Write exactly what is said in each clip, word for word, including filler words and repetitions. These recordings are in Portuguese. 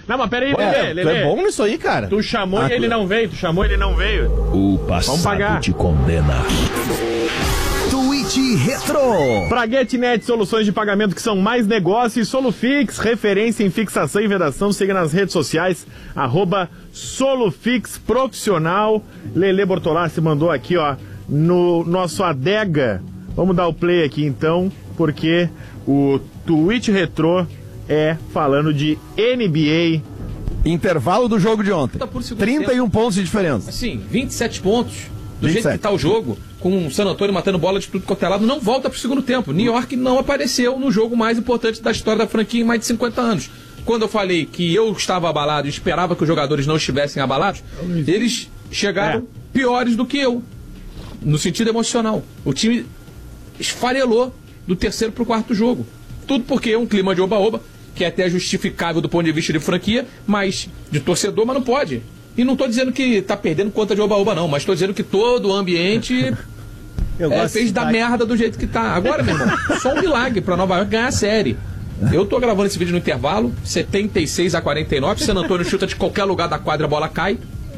Não, mas peraí, Ué, Lelê, tu Lelê. é bom nisso aí, cara. Tu chamou Ah, e ele tu- não veio, tu chamou e ele não veio. O passado Vamos pagar. te condena. Tweet Retro. Pra GetNet, soluções de pagamento que são mais negócio, e Solufix, referência em fixação e vedação. Siga nas redes sociais, arroba Solufix Profissional. Lelê Bortolassi mandou aqui, ó, no nosso Adega. Vamos dar o play aqui então, porque o Tweet Retro é falando de N B A. Intervalo do jogo de ontem. Por segundo trinta e um tempo. pontos de diferença. Assim, vinte e sete pontos. Do vinte e jeito sete. que tá o jogo, com o San Antonio matando bola de tudo quanto é lado, não volta pro segundo tempo. New York não apareceu no jogo mais importante da história da franquia em mais de cinquenta anos. Quando eu falei que eu estava abalado e esperava que os jogadores não estivessem abalados, eles chegaram É. piores do que eu, no sentido emocional. O time esfarelou do terceiro pro quarto jogo. Tudo porque é um clima de oba-oba, que é até justificável do ponto de vista de franquia, mas de torcedor, mas não pode. E não tô dizendo que tá perdendo conta de oba-oba, não, mas tô dizendo que todo o ambiente é, fez da merda do jeito que tá. Agora, meu irmão, só um milagre pra Nova York ganhar a série. Eu tô gravando esse vídeo no intervalo, setenta e seis a quarenta e nove, San Antonio chuta de qualquer lugar da quadra, a bola cai.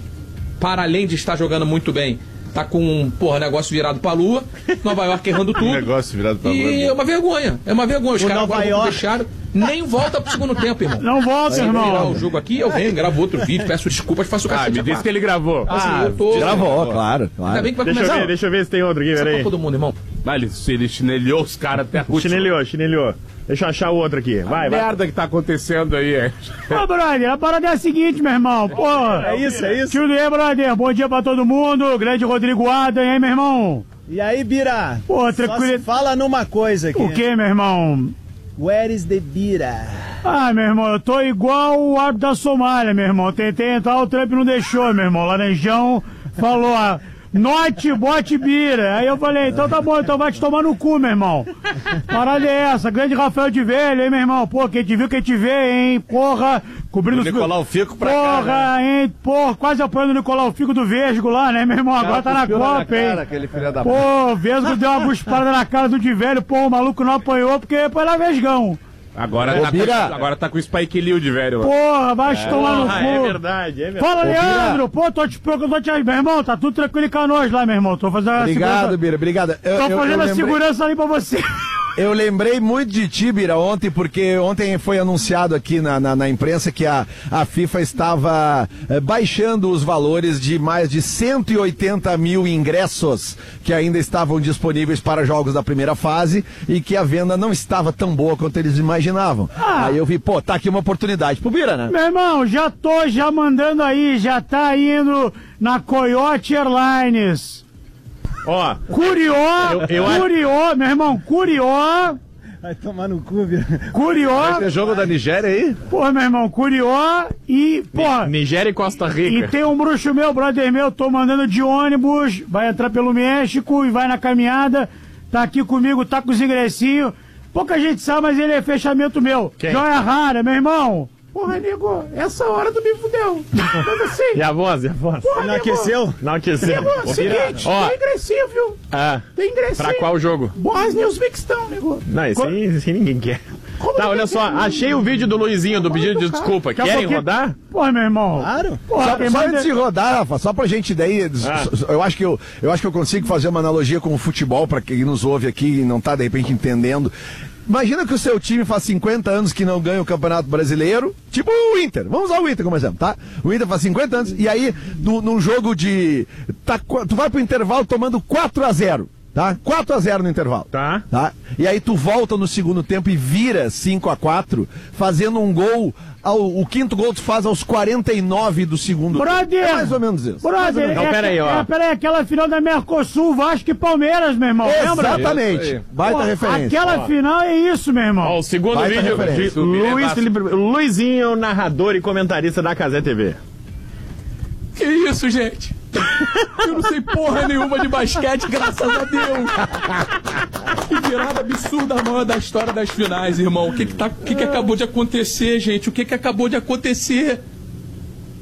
Para além de estar jogando muito bem, tá com um porra, negócio virado pra lua. Nova York errando tudo. Negócio virado pra lua. E é uma vergonha, é uma vergonha. Os O caras Nova agora vão York. deixar, nem volta pro segundo tempo, irmão. Não volta, Se eu virar irmão. o jogo aqui, eu venho, gravo outro vídeo, peço desculpas, faço o Ah, cacete me a disse quatro. que ele gravou. Assim, eu tô... Gravou, claro, claro. Ainda bem que vai Deixa eu começar. ver, deixa eu ver se tem outro aqui, Essa peraí. Copa do Mundo, irmão. Vai, ele, ele chinelhou os caras até a última. Chinelhou, chinelhou. Deixa eu achar o outro aqui. Vai, vai. merda que tá acontecendo aí, é. Ô, brother, a parada é a seguinte, meu irmão. Pô, É isso, é isso. tio aí, brother. Bom dia pra todo mundo. Grande Rodrigo Adam, hein, meu irmão? E aí, Bira? Pô, Só tranquilo. se fala numa coisa aqui. O que, meu irmão? Where is the Bira? Ah, meu irmão, eu tô igual o árbitro da Somália, meu irmão. Tentei entrar, o Trump não deixou, meu irmão. Laranjão falou, ah, note, bote, bira. Aí eu falei, então tá bom, então vai te tomar no cu, meu irmão. Parada é essa, grande Rafael de Velho, hein, meu irmão? Pô, quem te viu, quem te vê, hein? Porra, cobrindo os... Nicolau Fico pra Porra, cá, né? hein? Porra, quase apoiando o Nicolau Fico do Vesgo lá, né, meu irmão? Agora tá na Copa, hein? Aquele filho da... Pô, o Vesgo deu uma buspada na cara do de Velho. Pô, o maluco não apanhou porque foi lá Vesgão. Agora, tá Bira. com, agora tá com o Spike Lee de velho lá. Porra, vai te tomar no cu. Ah, é verdade, é verdade. Fala, Ô, Bira. Leandro! Pô, tô te preocupando, tô te... Meu irmão, tá tudo tranquilo em Canoas lá, meu irmão. Tô fazendo a Obrigado, segurança... Bira, obrigado. Eu, Tô eu- eu fazendo a lembrei- segurança ali pra você. Eu lembrei muito de ti, Bira, ontem, porque ontem foi anunciado aqui na, na, na imprensa que a, a FIFA estava eh, baixando os valores de mais de cento e oitenta mil ingressos que ainda estavam disponíveis para jogos da primeira fase e que a venda não estava tão boa quanto eles imaginavam. Ah. Aí eu vi, pô, tá aqui uma oportunidade pro Bira, né? Meu irmão, já tô já mandando aí, já tá indo na Coyote Airlines. Ó, Curió, Eu- eu- Curió, meu irmão, Curió, Vai tomar no cu, Bira. Curió, Tem jogo da Nigéria aí? pô, meu irmão, Curió e, pô, Nigéria e Costa Rica. e tem um bruxo meu, brother meu, tô mandando de ônibus, vai entrar pelo México e vai na caminhada, tá aqui comigo, tá com os ingressinhos, pouca gente sabe, mas ele é fechamento meu. Quem? Joia rara, meu irmão. Porra, nego, essa hora tu me fudeu. Mas assim, E a voz, e a voz? porra, Não nego, aqueceu? Não aqueceu. nego, seguinte, Ó. tem ingressinho, viu? Ah, Tem ingressinho. pra qual jogo? Bósnia e Uzbequistão, nego. Não, esse aí, esse aí ninguém quer. Como Tá, ninguém olha só, quer? achei o vídeo do Luizinho do pedido de Educado. desculpa. Daqui a Querem pouquinho- rodar? Porra, meu irmão. Claro. Porra, Só, quem só manda- antes de rodar, Rafa, só pra gente daí, Ah. eu acho que eu, eu acho que eu consigo fazer uma analogia com o futebol pra quem nos ouve aqui e não tá de repente entendendo. Imagina que o seu time faz cinquenta anos que não ganha o Campeonato Brasileiro, tipo o Inter. Vamos usar o Inter como exemplo, tá? O Inter faz cinquenta anos e aí no, num jogo de tá, tu vai pro intervalo tomando quatro a zero. Tá? quatro a zero no intervalo. Tá. Tá? E aí tu volta no segundo tempo e vira cinco a quatro, fazendo um gol. Ao, o quinto gol tu faz aos quarenta e nove do segundo Brother! tempo. É mais ou menos isso. Brother, Não, é, pera aí, ó. é, pera aí, aquela final da Mercosul, Vasco e Palmeiras, meu irmão. Lembra? Exatamente. Baita Pô, referência. Aquela final é isso, meu irmão. Ó, o segundo Baita vídeo referência. de Luiz Felipe, Luizinho, narrador e comentarista da Cazé T V. Que isso, gente? Eu não sei porra nenhuma de basquete, graças a Deus. Que virada absurda, a maior da história das finais, irmão. O que que, tá, o que que acabou de acontecer, gente? O que que acabou de acontecer?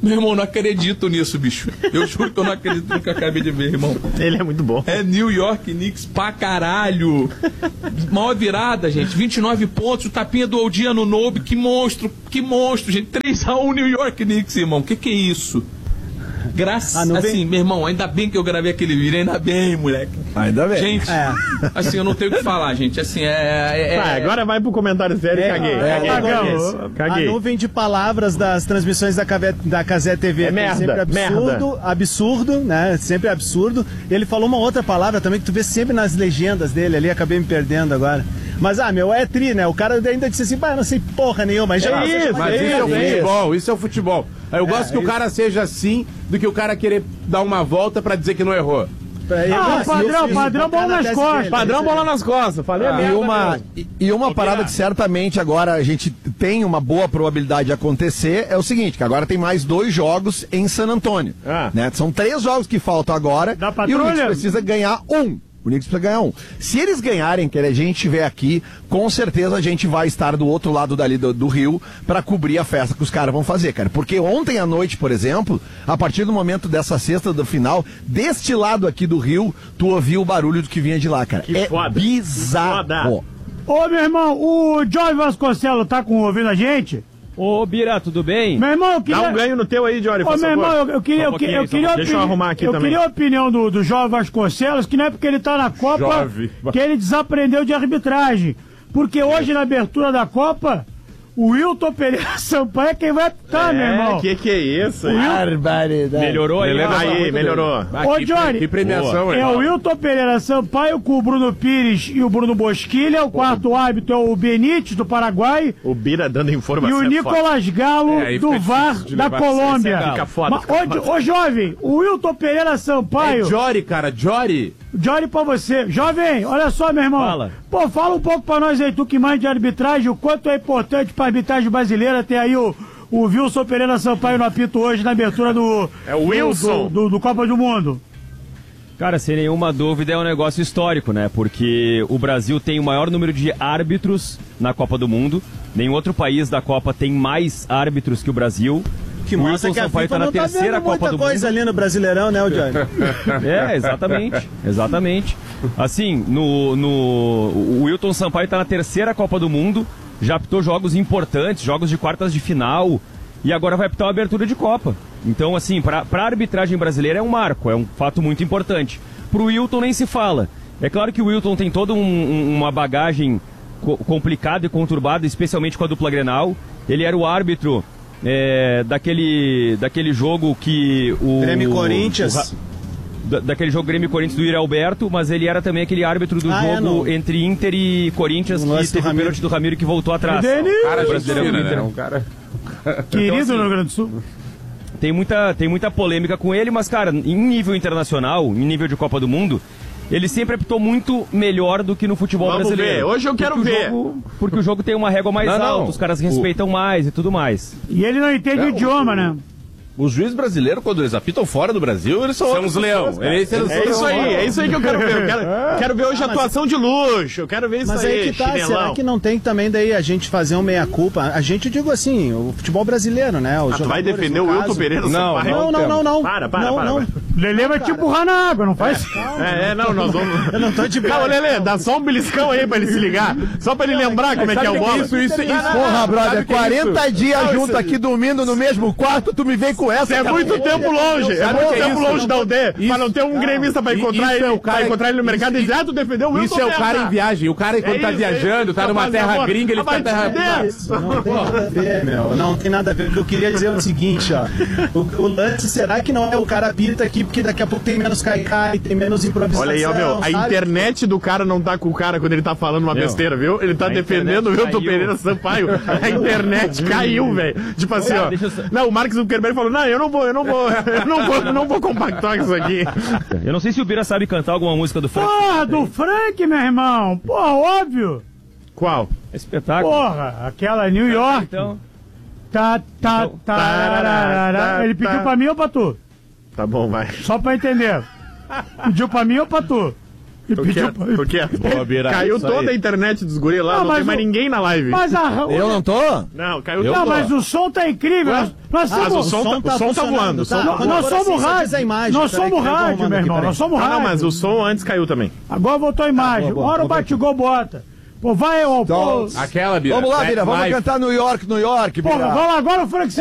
Meu irmão, não acredito nisso, bicho. Eu juro que eu não acredito no que eu acabei de ver, irmão. Ele é muito bom. É New York Knicks pra caralho. Maior virada, gente. vinte e nove pontos, o tapinha do Oldia no Nobe. Que monstro, que monstro, gente. três a um New York Knicks, irmão. Que que é isso? Graças, Ah, não assim, vem- meu irmão, ainda bem que eu gravei aquele vídeo, ainda bem, moleque. Ainda bem. Gente, É. assim, eu não tenho o que falar, gente. Assim, é. é, é- Vai, agora vai pro comentário sério. É, caguei. é, caguei. é, caguei. A Caguei. nuvem de palavras das transmissões da, Cave- da Cazé T V É que merda, sempre absurdo, merda. absurdo, né? Sempre absurdo. Ele falou uma outra palavra também que tu vê sempre nas legendas dele ali, acabei me perdendo agora. Mas, ah, meu, é tri, né? O cara ainda disse assim, pá, não sei porra nenhuma, mas já É isso, Mas é isso é o isso, é futebol, isso é o futebol. Eu gosto que o cara seja assim do que o cara querer dar uma volta pra dizer que não errou. Pra ele, Ah, assim, padrão, isso, padrão, isso, bola na nas tese costas. dele, Padrão isso bola nas costas. Falei a E merda. uma, mesmo. e- e uma parada que certamente agora a gente tem uma boa probabilidade de acontecer é o seguinte, que agora tem mais dois jogos em San Antônio. Ah. Né? São três jogos que faltam agora Da e o patrulha? Knicks precisa ganhar um. O Knicks precisa ganhar um. Se eles ganharem, que a gente estiver aqui, com certeza a gente vai estar do outro lado dali do, do rio pra cobrir a festa que os caras vão fazer, cara. Porque ontem à noite, por exemplo, a partir do momento dessa sexta do final, deste lado aqui do rio, tu ouviu o barulho do que vinha de lá, cara. Que é foda. bizarro. Foda. Ô, meu irmão, o Jorge Vasconcelos tá com ouvindo a gente? Ô, Bira, tudo bem? Meu irmão, eu Dá queria... um ganho no teu aí, Jory, Ô, por meu favor. irmão, eu, eu queria, Só eu, um que- eu pouquinho, queria, só a Deixa eu opini- arrumar aqui eu também. queria a opinião do, do Jorge Vasconcelos, que não é porque ele tá na Copa Jove. que ele desaprendeu de arbitragem. Porque hoje, na abertura da Copa, o Wilton Pereira Sampaio é quem vai apitar, meu irmão. É, que que é isso? aí? Barbaridade. Melhorou aí? Beleza, Rafa? Aí, melhorou. Ah, Ô, que, Johnny. que premiação, É hein? o Wilton Pereira Sampaio com o Bruno Pires e o Bruno Bosquilha. O quarto árbitro é o Benítez, do Paraguai. O Bira dando E informação. o é Nicolas Galo, É, aí do fica V A R difícil de da levar Colômbia. sério. Fica foda, Mas, fica ô, ô, jovem, o Wilton Pereira Sampaio, É Jory, cara, Jory. Johnny pra você. Jovem, olha só, meu irmão. Fala. Pô, fala um pouco pra nós aí, tu que manda de arbitragem, o quanto é importante pra arbitragem brasileira ter aí o, o Wilson Pereira Sampaio no apito hoje, na abertura do... É o Wilson. Do, do, do Copa do Mundo. Cara, sem nenhuma dúvida é um negócio histórico, né? Porque o Brasil tem o maior número de árbitros na Copa do Mundo. Nenhum outro país da Copa tem mais árbitros que o Brasil. Que o mostra Wilson que a Sampaio FIFA tá na não tá terceira vendo muita Copa do coisa Mundo. ali no Brasileirão, né, o Johnny? É, exatamente. Exatamente. Assim, no, no, o Wilton Sampaio tá na terceira Copa do Mundo, já apitou jogos importantes, jogos de quartas de final, e agora vai apitar uma abertura de Copa. Então, assim, pra, pra arbitragem brasileira é um marco, é um fato muito importante. Pro Wilton nem se fala. É claro que o Wilton tem toda um, um, uma bagagem co complicada e conturbada, especialmente com a dupla Grenal. Ele era o árbitro é, daquele, daquele jogo que o... Grêmio o- Corinthians. o Ra- da- daquele jogo Grêmio Corinthians do Yuri Alberto, mas ele era também aquele árbitro do Ah, é, jogo no- entre Inter e Corinthians, No que lance do teve o Ramiro. pênalti do Ramiro que voltou atrás. Denis! Cara, Brasileirão gente fina, Inter. né? Um cara... Querido assim, no Rio Grande do Sul. Tem muita, tem muita polêmica com ele, mas, cara, em nível internacional, em nível de Copa do Mundo, ele sempre apitou muito melhor do que no futebol Vamos brasileiro. ver, hoje eu quero Porque o ver. jogo- porque o jogo tem uma régua mais Não, não. alta, os caras respeitam mais e tudo mais. E ele não entende o idioma, né? Os juízes brasileiros, quando eles apitam fora do Brasil, eles são... São os leão. Esse é, É isso aí, é isso aí que eu quero ver. Eu quero, quero ver hoje a atuação de luxo. Eu quero ver isso Mas aí, aí que tá, chinelão. será que não tem também daí a gente fazer um meia-culpa? A gente, eu digo assim, o futebol brasileiro, né? Os Ah, tu vai jogadores, defender no o Wilton caso. Pereira? Não, Sampaio? Não, não, não, não. Para, para, não, para, não. para. Lelê vai te empurrar na água, não faz? É, é, não, nós vamos... Eu não tô de Calma, boa. Lelê, dá só um beliscão aí pra ele se ligar. Só pra ele lembrar como é que é o bola. Isso, isso, isso. Porra, brother, Sabe que é quarenta isso? dias Não, junto isso- aqui dormindo no mesmo quarto, tu me vem com essa. Isso é cara. muito tempo longe. É Sabe muito o que é tempo isso? longe da aldeia. Pra não ter um gremista pra I- encontrar isso ele, é o cara- pra encontrar ele no mercado e isso- dizer, ah, tu defendeu o Wilson Isso é o cara Pereira. em viagem. O cara, quando É tá isso, viajando, é tá isso. numa Rapaz, terra amor, gringa, ele ah, vai fica te terra... fuder. Não tem nada a ver, meu. Não tem nada a ver. O que eu queria dizer é o seguinte, ó. O, o lance, será que não é o cara pita aqui, porque daqui a pouco tem menos caicai, tem menos improvisação, Olha aí, ó, meu, a sabe? internet do cara não tá com o cara quando ele tá falando uma Meu, besteira, viu? Ele tá a defendendo o internet Wilton caiu. Pereira Sampaio. A internet caiu, velho. Tipo assim, ó. Deixa eu só- Não, o Marcos Zuckerberg falou, não, eu não vou, eu não vou, eu não vou, eu não vou compactar com isso aqui. Eu não sei se o Bira sabe cantar alguma música do Frank. Porra, do Frank, meu irmão. Porra, óbvio. Qual? É espetáculo. Porra, aquela New York. Então, Tá, tá, Então, tá, tararara, Ele pediu tá. pra mim ou pra tu? Tá bom, vai. Só pra entender. Pediu pra mim ou pra tu? E Tô pediu quieto, pra- tô quieto. Boa, Bira, Caiu isso toda aí. a internet dos guri lá, Não, não, mas tem mais o- ninguém na live. Mas a. Eu não tô? Não, caiu Eu Não, tudo. mas o som tá incrível. Nós, nós Mas somos. o som, tá, o som tá voando. O som tá? tá Nós, nós Agora sim, somos só rádio. diz a imagem. Nós Peraí, somos que eu tô rádio, arrumando meu aqui, irmão. peraí. Nós somos Ah, rádio. não, mas o som antes caiu também. Agora voltou a imagem. boa, boa, Hora o vou ver Batigol bota. Pô, vai, ô, pô. Então, Aquela, Bira. Vamos lá, Back Bira, vamos Life. cantar New York, New York, Porra, Bira. vamos lá, agora o Frank